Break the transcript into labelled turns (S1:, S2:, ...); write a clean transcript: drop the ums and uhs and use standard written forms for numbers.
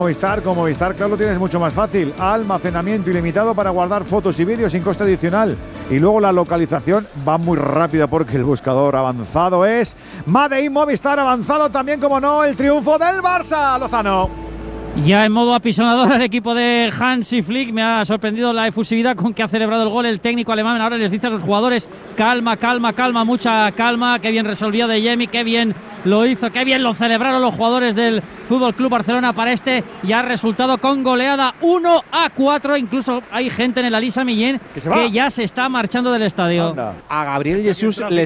S1: Movistar, con Movistar, claro, lo tienes mucho más fácil. Almacenamiento ilimitado para guardar fotos y vídeos sin coste adicional. Y luego la localización va muy rápida porque el buscador avanzado es Made in Movistar. Avanzado también, como no, el triunfo del Barça, Lozano.
S2: Ya en modo apisonador el equipo de Hansi Flick. Me ha sorprendido la efusividad con que ha celebrado el gol el técnico alemán. Ahora les dice a sus jugadores: calma, calma, calma, mucha calma. Qué bien resolvió De Jemi, qué bien lo hizo, qué bien lo celebraron los jugadores del Fútbol Club Barcelona para este ya resultado con goleada 1-4. Incluso hay gente en el Elisa Millén que ya se está marchando del estadio.
S3: A Gabriel Jesús le